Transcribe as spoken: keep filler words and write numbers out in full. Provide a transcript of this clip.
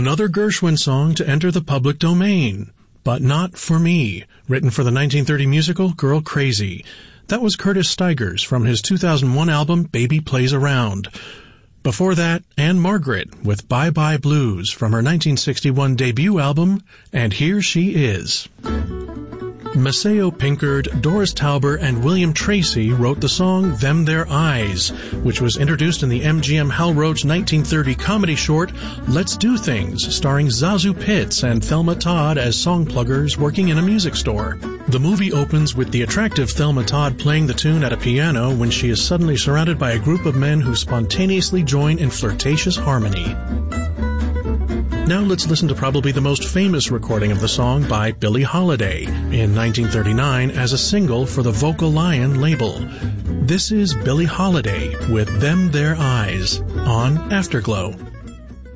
Another Gershwin song to enter the public domain, But Not For Me, written for the nineteen thirty musical Girl Crazy. That was Curtis Stigers from his two thousand one album Baby Plays Around. Before that, Anne Margaret with Bye Bye Blues from her nineteen sixty-one debut album, And Here She Is. Maceo Pinkard, Doris Tauber, and William Tracy wrote the song Them Their Eyes, which was introduced in the M G M Hal Roach nineteen thirty comedy short Let's Do Things, starring Zazu Pitts and Thelma Todd as song pluggers working in a music store. The movie opens with the attractive Thelma Todd playing the tune at a piano when she is suddenly surrounded by a group of men who spontaneously join in flirtatious harmony. Now let's listen to probably the most famous recording of the song by Billie Holiday in nineteen thirty-nine as a single for the Vocal Lion label. This is Billie Holiday with Them Their Eyes on Afterglow.